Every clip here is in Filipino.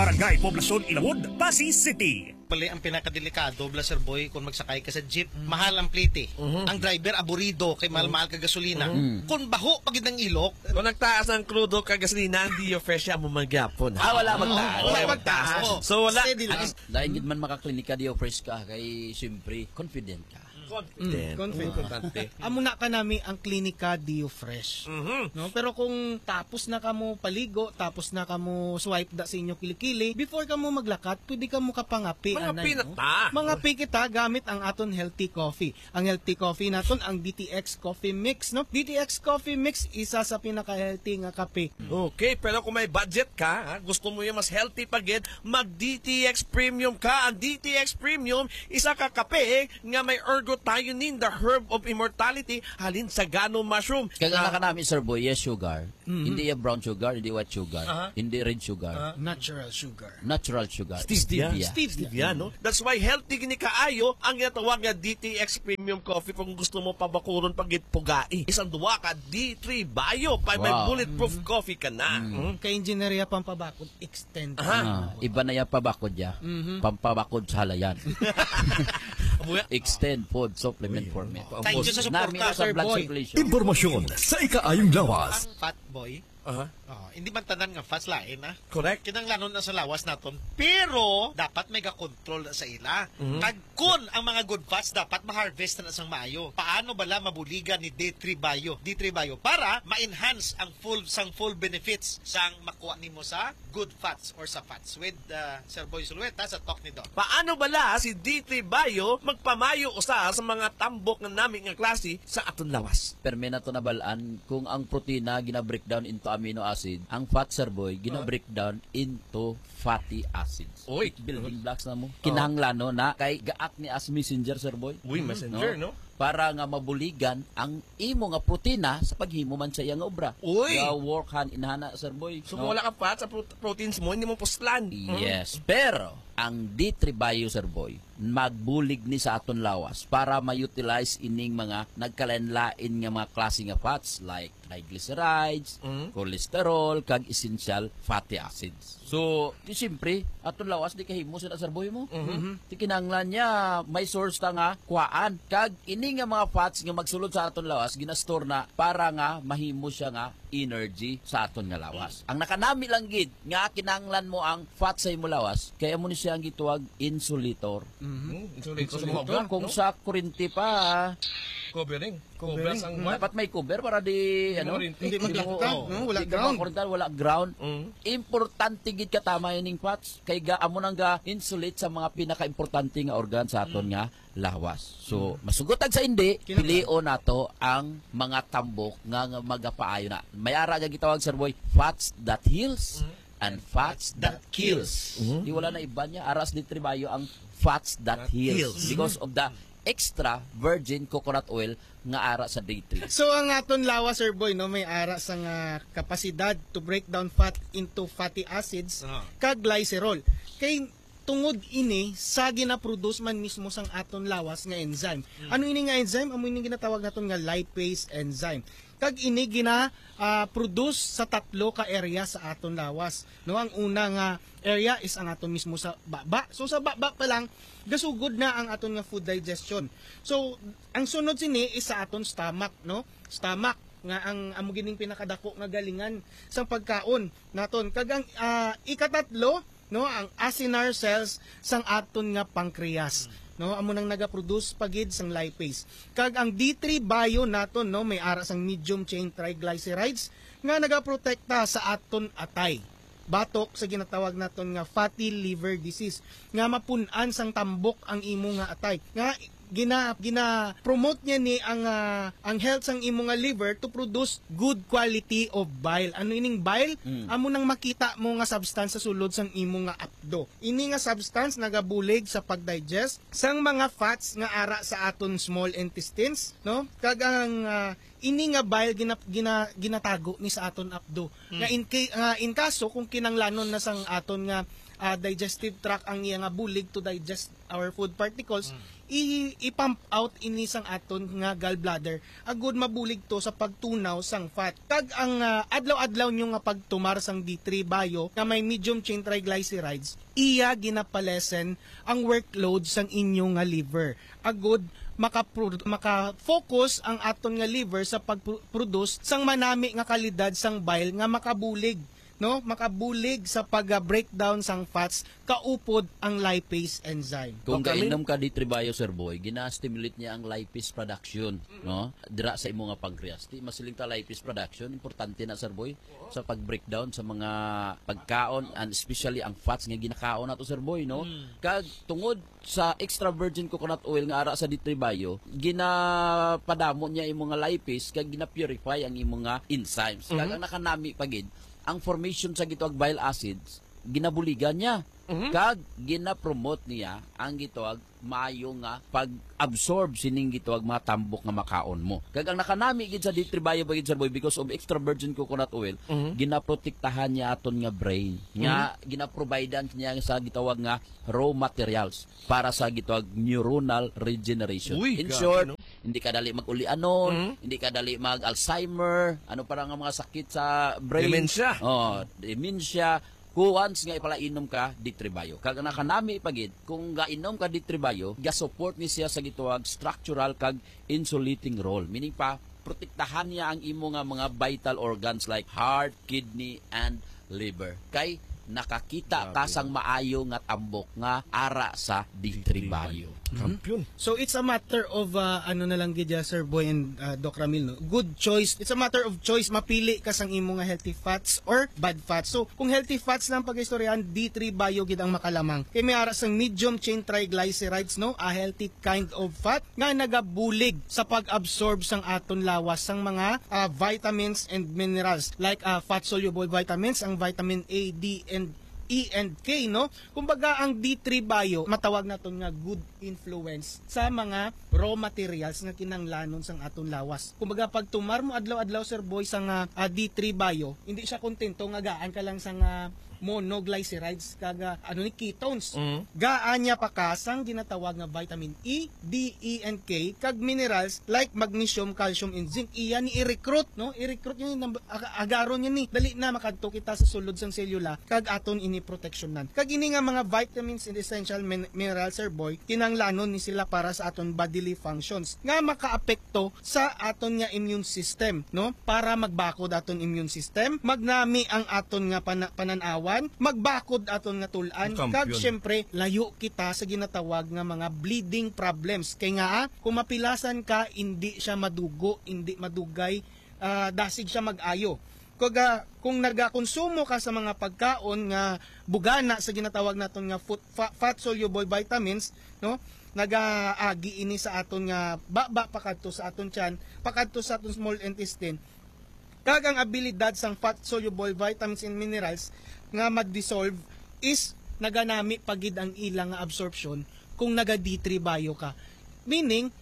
Barangay Poblasyon Ilawod, Pasig City. Pali ang pinakadelikado, Blaser Boy, kung magsakay ka sa jeep, mahal ang plite. Ang driver aburido kay mahal-mahal ka gasolina. Kung baho pagid ng ilok, kung nagtaas ang crudo ka gasolina, hindi yung fresh mo magyapon. Wala magtaas. Wala magtaas. So wala. Dahil man makaklinika di fresh ka, kay siyempre confident ka. Confident. Amo na ka nami ang klinika Dio Fresh. No? Pero kung tapos na kamo paligo, tapos na kamo swipe da sa inyo kilikili, before kamo maglakat, pwede kamo kapangapi. Mga pinata. Mga kita gamit ang aton healthy coffee. Ang healthy coffee naton ang DTX Coffee Mix. No? DTX Coffee Mix, isa sa pinaka-healthy nga kape. Okay, pero kung may budget ka, gusto mo yung mas healthy pagid, mag-DTX Premium ka. Ang DTX Premium, isa ka kape nga may ergothioneine, the herb of immortality, halin sa gano mushroom. Kaya nga namin, Sir Boy, yes sugar. Hindi yung brown sugar, hindi white sugar, hindi red sugar. Natural sugar. Natural sugar. Stevia, no? That's why healthy gini kaayo ang ginatawag nga DTX Premium Coffee kung gusto mo pabakuron pagit pugai. Isang duwa ka D3 Bio, pa may bulletproof coffee ka na. Kay engineeria pampabakod extend. Iba na yung pabakod ya. Pampabakod sa halayan. Extend food supplement format. Thank you sa suporta, Sir Boy. Impormasyon sa ikaayong lawas. Ang fat boy, hindi man tanan nga fats lain na. Correct. Kinanglanon na sa lawas naton. Pero dapat may control na sa ila. Kag kun ang mga good fats dapat ma-harvest na sang maayo. Paano bala mabuligan ni D3 Bio para ma-enhance ang full benefits sang makuha nimo sa good fats or sa fats with Sir Boy Sulueta sa talk ni Don. Paano bala si D3 Bio magpamayo usa sa mga tambok nga namin nga klase sa aton lawas? Perme na to nabalaan kung ang protina gina-breakdown into amino acid, ang fat, Sir Boy, gina-breakdown into fatty acids. Oy, building blocks na mo. Kinahanglan na kay gaak ni as messenger, Sir Boy. Messenger, no? Para nga mabuligan ang imo nga protina sa paghimo man sa iyang obra. Ga work hand in hand, Sir Boy. So kung wala ka fat sa proteins mo, hindi mo puslan. Yes, pero ang D3 Bio, Sir Boy, magbulig ni sa aton lawas para ma-utilize ining mga nagkalain-lain nga mga klase nga fats like triglycerides, cholesterol, kag essential fatty acids. So, di siyempre, aton lawas di kahimo sa Sir Boy mo. Di kinahanglan niya may source ta nga kuhaan. Kag ini nga mga fats nga magsulod sa aton lawas ginastore na para nga mahimo siya nga energy sa aton nga lawas. Ang nakanami lang gid nga kinahanglan mo ang fat sa imo lawas, kaya mo ni siya ang gituwag insulator. Insulator. Kung sa kuryente pa, Covering. dapat may cover para di Hindi maglaktak, wala ground. Wala ground. Importante gid katama ining fats kay amo nang ga insulate sa mga pinaka-importante nga organ sa aton nga lawas. So, masugotag sa hindi, pilion nato ang mga tambok nga magapaayo na. May ara nga gitawag, Sir Boy, fats that heals and fats that kills. Di wala na iba niya. Aras ni Tribayo ang fats that heals because of the extra virgin coconut oil nga ara sa D3. So ang aton lawas, Sir Boy, no, may ara sa nga kapasidad to break down fat into fatty acids kag glycerol. Kay tungod ini sa gina-produce man mismo sang aton lawas nga enzyme. Ano ini nga enzyme? Amo ini ginatawag naton nga lipase enzyme. Kag ini produce sa tatlo ka area sa aton lawas. No, ang una nga area is ang aton mismo sa baba. So sa baba pa lang gasugod na ang aton nga food digestion. So ang sunod sini is sa aton stomach, no? Stomach nga ang amo gining pinakadako nga galingan sa pagkaon naton. Kag ang ikatatlo, no, ang acinar cells sang aton nga pancreas. No, amo nang nagaproduce pagid sang lipase. Kag ang D3 Bio naton, no, may ara sang medium chain triglycerides nga nagaprotekta sa aton atay. Batok sa ginatawag naton nga fatty liver disease nga mapun-an sang tambok ang imo nga atay. Nga gina-promote niya ni ang health sang imo nga liver to produce good quality of bile. Ano ining bile? Amo nang makita mo nga substance sa sulod sang imo nga apdo. Ini nga substance nagabulig sa pagdigest sang mga fats nga ara sa aton small intestines, no? Kag ang ini nga bile ginatago ni sa aton apdo. Nga in kaso kung kinanglanon na sang aton nga digestive tract ang iya nga bulig to digest our food particles, i-pump out ini sang aton nga gallbladder agud mabulig to sa pagtunaw sang fat. Kag ang adlaw-adlaw nyo nga pagtumar sang D3 bio nga may medium chain triglycerides, iya ginapalesen ang workload sang inyong nga liver. Agud maka-focus ang aton nga liver sa pag-produce sang manami nga kalidad sang bile nga makabulig, no? Makabulig sa pag-breakdown sang fats kaupod ang lipase enzyme. Kung kainom ka D3 bio, Sir Boy, gina-stimulate niya ang lipase production, no? Dira sa imo nga pancreas. Di masiling ta lipase production, importante na, Sir Boy, sa pag-breakdown sa mga pagkaon, and especially ang fats nga ginakaon nato, Sir Boy, no? Kag tungod sa extra virgin coconut oil nga ara sa D3 bio, ginapadamo niya imo nga lipase kag gina-purify ang imo nga enzymes. Kag ang nakanami pagid ang formation sa gitawag bile acids, ginabuligan niya. Kag gina-promote niya ang gitawag maayo nga pag-absorb sining gitawag mga tambok nga makaon mo. Kag ang nakanami gid sa D3 bio bagid, Sir Boy, because of extra virgin coconut oil, ginaprotektahan niya aton nga brain. Nga ginaprovidean niya sa gitawag nga raw materials para sa gitawag neuronal regeneration. In short, hindi ka dali mag-ulianon, hindi ka dali mag-Alzheimer, ano para nga mga sakit sa brain. Dementia. Dementia. Once nga ipalainom ka D3 bio. Kag nakanami pagid kung gainom ka D3 bio, ga-support ni siya sa gituwag structural kag insulating role. Meaning pa protektahan niya ang imo nga mga vital organs like heart, kidney and liver. Kay nakakita ka sang maayo nga tambok nga ara sa D3 bio. Kampiyon. So it's a matter of ano na lang gid, Sir Boy and Doc Ramil, no? Good choice. It's a matter of choice, mapili ka sang imo nga healthy fats or bad fats. So kung healthy fats lang pag-istoryahan, D3 bio gid ang makalamang. Kay may ara sang medium chain triglycerides, no? A healthy kind of fat nga nagabulig sa pag-absorb sang aton lawas sang mga vitamins and minerals like fat soluble vitamins, ang vitamin A, D and E and K, no? Kumbaga ang D3 bio matawag naton nga good influence sa mga raw materials nga kinanglanon sang aton lawas. Kumbaga pag tumar mo adlaw-adlaw, Sir Boy, sang D3 bio, hindi siya kontento nga gaan ka lang sang monoglycerides kaga ano ni ketones. Gaan niya pa kasang ginatawag nga vitamin E, D, E and K kag minerals like magnesium, calcium and zinc. Iya ni i-recruit, no? I-recruit niya agaron niya ni dali na makadto kita sa sulod sang selula kag aton ini proteksyonan. Kag ini nga mga vitamins and essential minerals, Sir Boy, kinanglanon ni sila para sa aton bodily functions nga makaapekto sa aton nga immune system, no? Para magbakod aton immune system, magnami ang aton nga pananawan, magbakod aton nga tulan, kag syempre layo kita sa ginatawag nga mga bleeding problems. Kay nga kung mapilasan ka, hindi siya madugo, hindi madugay, dasig siya mag-ayo. Kung nagakonsumo ka sa mga pagkaon nga bugana sa ginatawag naton nga fat soluble vitamins, no? Nagaagi ini sa aton nga baba pakadto sa aton tiyan, pakadto sa aton small intestine. Kag ang abilidad sang fat soluble vitamins and minerals nga mag-dissolve is naganami pagid ang ilang nga absorption kung naga D3 bio ka. Meaning,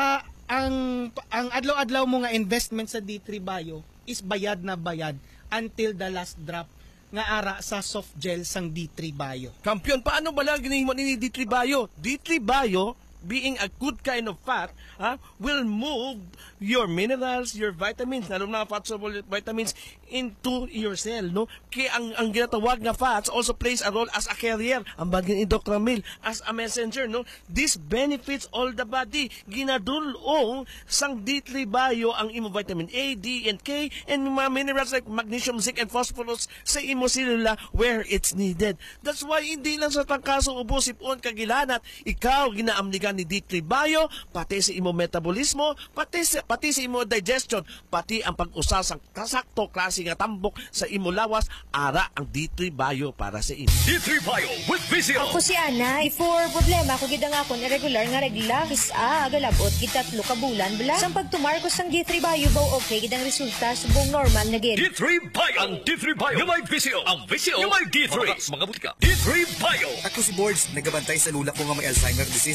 ang adlaw-adlaw mo nga investment sa D3 bio is bayad na bayad until the last drop nga ara sa soft gel sang D3 bio. Kampiyon, paano ba lang ginihimo ni D3 bio? D3 bio, being a good kind of fat, will move your minerals, your vitamins, lalo na fat soluble vitamins into your cell, no? Kaya ang ginatawag nga fats also plays a role as a carrier, ang bagay ni Dr. Ramil, as a messenger, no? This benefits all the body. Ginadulong sang D3 bio ang imo vitamin A, D, and K, and mga minerals like magnesium, zinc, and phosphorus sa imo selula where it's needed. That's why hindi lang sa tangkaso ubo, sipon, kagilanat, ikaw ginaamnigan ni D3 bio, pati sa imo metabolismo, pati sa imo digestion, pati ang pag-usa sang kasakto klase nga tambok sa imo lawas, ara ang D3 bio para sa imo. D3 Bio with Vizio. Ako si Ana, before problema ko gid nga akon irregular nga regla, agalabot gid 3 ka bulan bala. Sang pagtumar ko sang D3 bio baw okay gid ang resulta subong normal na gid. D3 Bio. Ang D3 Bio. Yung may Vizio. Ang Vizio. Yung may D3. Mga butika. D3 Bio. Ako si Boards, nagabantay sa lula ko nga may Alzheimer disease. Suma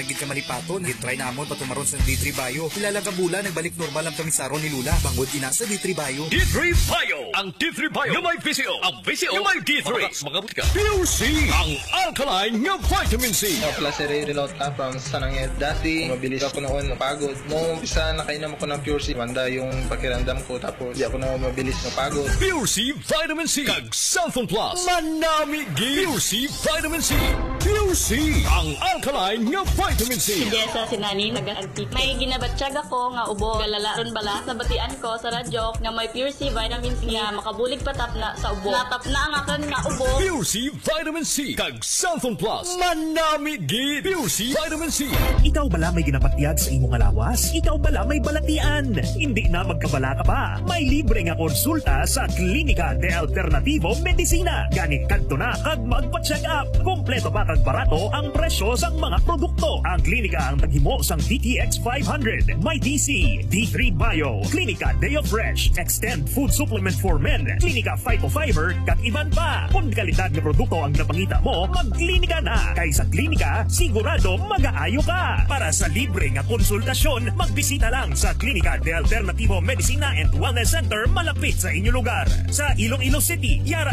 gid ka malipaton. Gitry namon patumaron sa D3 Bio. Ilalang kabula nagbalik normal ang kamisaro ni Lula. Bangod ina sa D3 Bio. D3 Bio. Ang D3 Bio nga may VCO. Ang VCO nga may D3. Mga butika. Pure C. Ang alkaline nga vitamin C. Placer Renota from Sananged. Dati, mabilis ako noon napagod. Noong umpisa, nakainom ako ng Pure C. Wanda yung pakiramdam ko, tapos di ako na mabilis napagod. Pure C Vitamin C. Kag Cellphone Plus. Manami G. Pure C Vitamin C. Pure C. Ang alkaline nga vitamin C. Hindi sa sinani nag-antik. May ginabatsyag ako nga ubo. Galalaron bala sa batian ko sa radyo nga may Pure C Vitamin C nga makabulig patap na sa ubo. Natap na ang akin nga ubo. Pure C Vitamin C. Kag Cellphone Plus. Manami G. Pure C Vitamin C. Ikaw bala may ginapatyag sa imong alawas? Ikaw bala may balatian? Hindi na magkabala ka pa. May libre nga konsulta sa Klinika de Alternativo Medicina. Ganit kadto na kag magpa-check up. Kompleto pa kag barato ang presyo sang mga produkto. Ang klinika ang taghimo sang DTX 500, may DC, D3 Bio, Klinika Deo Fresh, Extend Food Supplement for Men, Klinika Phytofiber, kag iban pa. Kung kalidad nga produkto ang napangita mo, magklinika na. Kay sa klinika, sigurado mag-aayo ka. Para sa libre nga konsultasyon, magbisita lang sa Klinika de Alternativo Medicina and Wellness Center malapit sa inyong lugar. Sa Iloilo City, Yara